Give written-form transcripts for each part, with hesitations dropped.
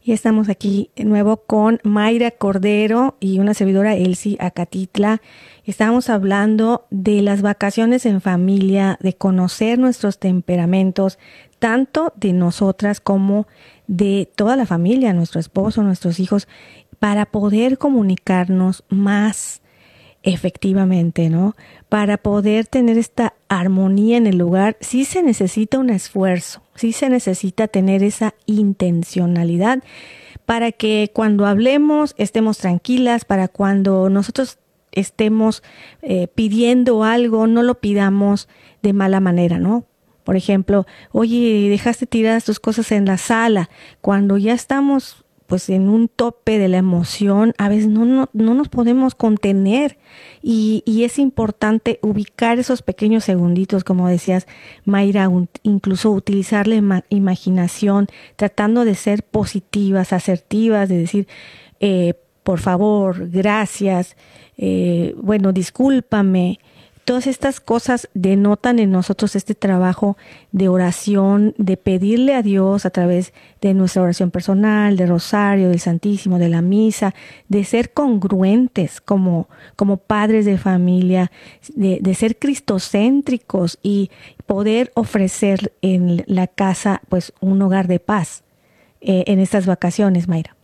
Y estamos aquí de nuevo con Mayra Cordero y una servidora Elsie Acatitla. Estábamos hablando de las vacaciones en familia, de conocer nuestros temperamentos, tanto de nosotras como de toda la familia, nuestro esposo, nuestros hijos, para poder comunicarnos más efectivamente, ¿no? Para poder tener esta armonía en el lugar, sí se necesita un esfuerzo, sí se necesita tener esa intencionalidad para que cuando hablemos estemos tranquilas, para cuando nosotros estemos pidiendo algo, no lo pidamos de mala manera, ¿no? Por ejemplo, oye, dejaste tiradas tus cosas en la sala. Cuando ya estamos pues en un tope de la emoción, a veces no nos podemos contener y es importante ubicar esos pequeños segunditos, como decías, Mayra, incluso utilizar la imaginación, tratando de ser positivas, asertivas, de decir, por favor, gracias, bueno, discúlpame. Todas estas cosas denotan en nosotros este trabajo de oración, de pedirle a Dios a través de nuestra oración personal, del rosario, del Santísimo, de la misa, de ser congruentes como padres de familia, de ser cristocéntricos y poder ofrecer en la casa pues un hogar de paz en estas vacaciones, Mayra.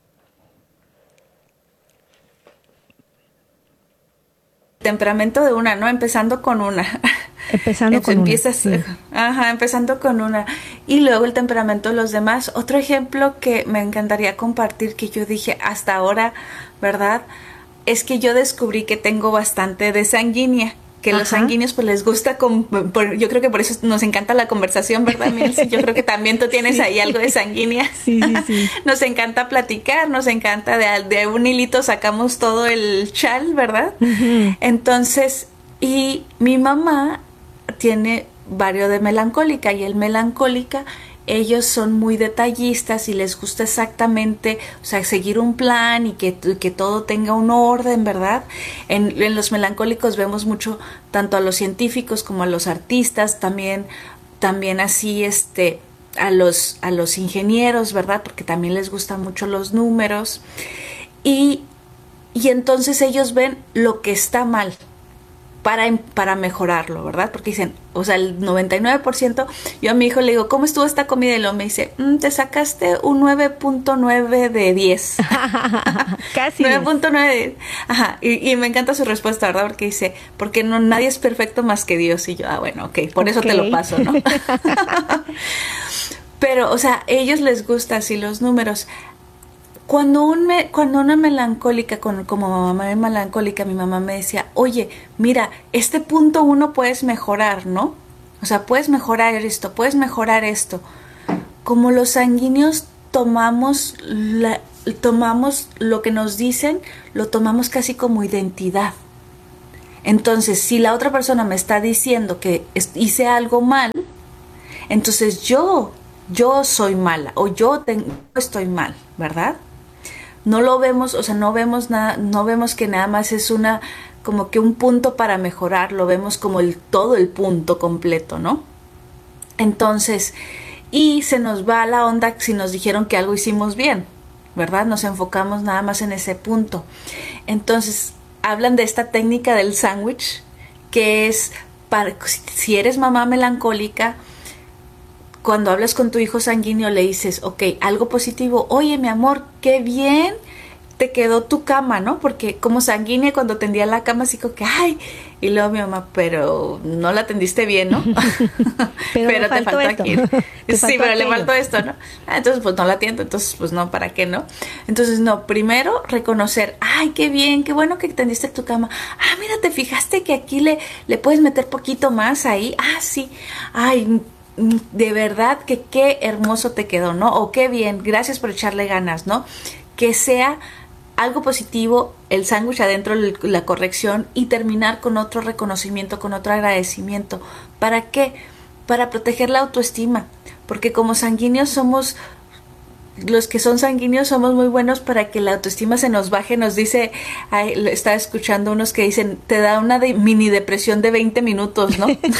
Temperamento de una, ¿no? Empezando con una. Empezando con una. Sí. Ajá, empezando con una. Y luego el temperamento de los demás. Otro ejemplo que me encantaría compartir, que yo dije hasta ahora, ¿verdad? Es que yo descubrí que tengo bastante de sanguínea. Que los sanguíneos pues les gusta, yo creo que por eso nos encanta la conversación, ¿verdad, Milce? Yo creo que también tú tienes ahí algo de sanguínea. Sí. Nos encanta platicar, nos encanta, de un hilito sacamos todo el chal, ¿verdad? Uh-huh. Entonces, y mi mamá tiene varios de melancólica, y el melancólica, ellos son muy detallistas y les gusta exactamente, o sea, seguir un plan y que todo tenga un orden, ¿verdad? En los melancólicos vemos mucho tanto a los científicos como a los artistas, también así a los ingenieros, ¿verdad? Porque también les gustan mucho los números. Y entonces ellos ven lo que está mal para mejorarlo, ¿verdad? Porque dicen, o sea, el 99%, yo a mi hijo le digo, ¿cómo estuvo esta comida? Y luego me dice, te sacaste un 9.9 de 10. Casi 9.9 de 10. Ajá, y me encanta su respuesta, ¿verdad? Porque dice, porque nadie es perfecto más que Dios. Y yo, bueno, ok, por eso te lo paso, ¿no? Pero, o sea, a ellos les gusta así los números. Cuando una melancólica, como mamá melancólica, mi mamá me decía, oye, mira, este punto 1 puedes mejorar, ¿no? O sea, puedes mejorar esto, puedes mejorar esto. Como los sanguíneos tomamos lo que nos dicen, lo tomamos casi como identidad. Entonces, si la otra persona me está diciendo que hice algo mal, entonces yo soy mala o yo estoy mal, ¿verdad? No lo vemos, o sea, no vemos nada, no vemos que nada más es como que un punto para mejorar, lo vemos como todo el punto completo, ¿no? Entonces, y se nos va la onda si nos dijeron que algo hicimos bien, ¿verdad? Nos enfocamos nada más en ese punto. Entonces, hablan de esta técnica del sándwich, que es si eres mamá melancólica, cuando hablas con tu hijo sanguíneo le dices, ok, algo positivo, oye mi amor, qué bien te quedó tu cama, ¿no? Porque como sanguínea cuando tendía la cama así como que, ay, y luego mi mamá, pero no la tendiste bien, ¿no? pero te faltó aquí. Sí, pero le faltó esto, ¿no? Entonces pues no la atiendo, entonces pues no, ¿para qué no? Entonces no, primero reconocer, ay, qué bien, qué bueno que tendiste tu cama. Ah, mira, te fijaste que aquí le puedes meter poquito más ahí. Ah, sí, ay, de verdad que qué hermoso te quedó, ¿no? O qué bien, gracias por echarle ganas, ¿no? Que sea algo positivo, el sándwich adentro, la corrección, y terminar con otro reconocimiento, con otro agradecimiento. ¿Para qué? Para proteger la autoestima, porque como sanguíneos los que son sanguíneos somos muy buenos para que la autoestima se nos baje. Nos dice, estaba escuchando unos que dicen, te da una mini depresión de 20 minutos, ¿no?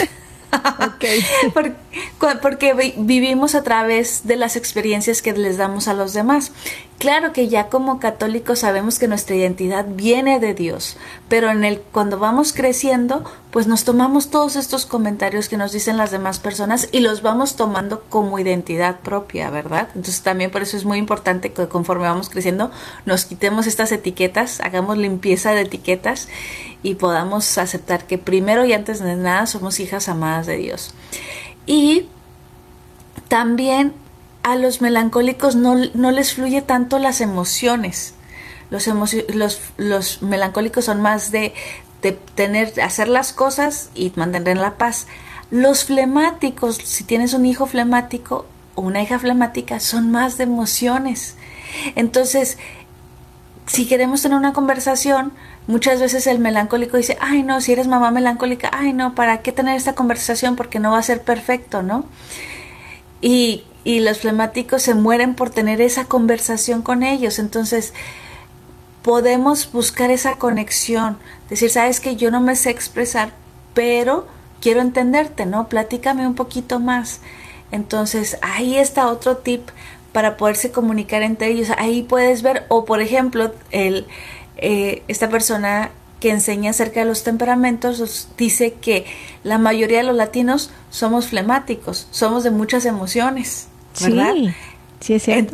Okay. Porque vivimos a través de las experiencias que les damos a los demás. Claro que ya como católicos sabemos que nuestra identidad viene de Dios, pero cuando vamos creciendo, pues nos tomamos todos estos comentarios que nos dicen las demás personas y los vamos tomando como identidad propia, ¿verdad? Entonces también por eso es muy importante que conforme vamos creciendo nos quitemos estas etiquetas, hagamos limpieza de etiquetas y podamos aceptar que primero y antes de nada somos hijas amadas de Dios. Y también a los melancólicos no les fluye tanto las emociones. Los melancólicos son más de hacer las cosas y mantener la paz. Los flemáticos, si tienes un hijo flemático o una hija flemática, son más de emociones. Entonces, si queremos tener una conversación, muchas veces el melancólico dice, ay no, si eres mamá melancólica, ay no, ¿para qué tener esta conversación? Porque no va a ser perfecto, ¿no? Y los flemáticos se mueren por tener esa conversación con ellos. Entonces, podemos buscar esa conexión, decir, sabes que yo no me sé expresar, pero quiero entenderte, ¿no? Platícame un poquito más. Entonces, ahí está otro tip para poderse comunicar entre ellos. Ahí puedes ver, o por ejemplo, esta persona que enseña acerca de los temperamentos dice que la mayoría de los latinos somos flemáticos, somos de muchas emociones, ¿verdad? Sí, sí es cierto.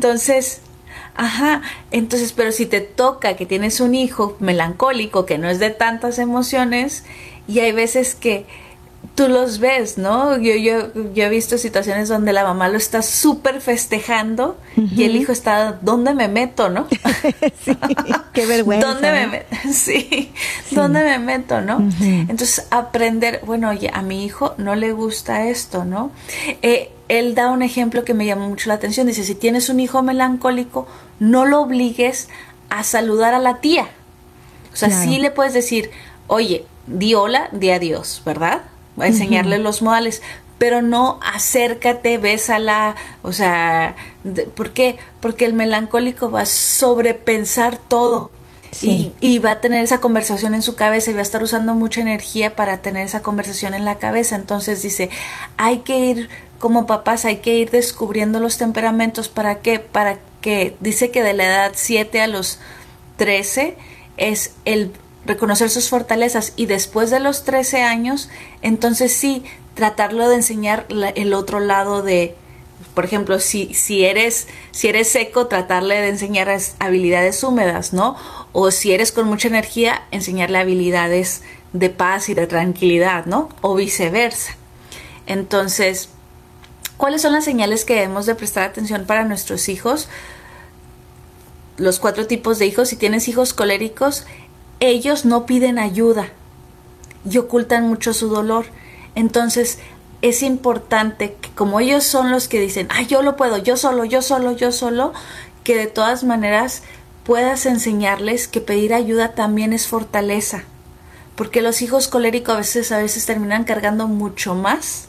Entonces, pero si te toca que tienes un hijo melancólico que no es de tantas emociones, y hay veces que tú los ves, ¿no? Yo he visto situaciones donde la mamá lo está súper festejando y el hijo está, ¿dónde me meto, no? Sí, qué vergüenza. ¿Dónde me meto? Sí, ¿dónde me meto, no? Entonces, aprender, bueno, oye, a mi hijo no le gusta esto, ¿no? Él da un ejemplo que me llamó mucho la atención. Dice, si tienes un hijo melancólico, no lo obligues a saludar a la tía. O sea, claro, sí le puedes decir, oye, di hola, di adiós, ¿verdad? Va a enseñarle los modales, pero no acércate, bésala, o sea, ¿por qué? Porque el melancólico va a sobrepensar todo. Sí. Y va a tener esa conversación en su cabeza y va a estar usando mucha energía para tener esa conversación en la cabeza. Entonces dice, hay que ir, como papás, hay que ir descubriendo los temperamentos. ¿Para qué? Para que, dice que de la edad 7 a los 13 es el reconocer sus fortalezas, y después de los 13 años, entonces sí, tratarlo de enseñar el otro lado de, por ejemplo, si eres seco, tratarle de enseñar habilidades húmedas, ¿no? O si eres con mucha energía, enseñarle habilidades de paz y de tranquilidad, ¿no? O viceversa. Entonces, ¿cuáles son las señales que debemos de prestar atención para nuestros hijos? Los 4 tipos de hijos. Si tienes hijos coléricos, ellos no piden ayuda y ocultan mucho su dolor. Entonces es importante que, como ellos son los que dicen, yo lo puedo, yo solo, que de todas maneras puedas enseñarles que pedir ayuda también es fortaleza, porque los hijos coléricos a veces terminan cargando mucho más